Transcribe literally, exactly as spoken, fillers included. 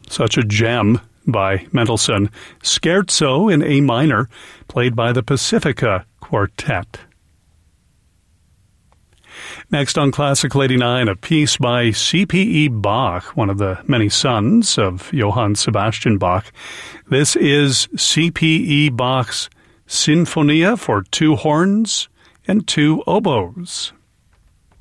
Such a gem by Mendelssohn. Scherzo in A minor, played by the Pacifica Quartet. Next on Classical eighty-nine, a piece by C P E Bach, one of the many sons of Johann Sebastian Bach. This is C P E Bach's Sinfonia for two horns and two oboes.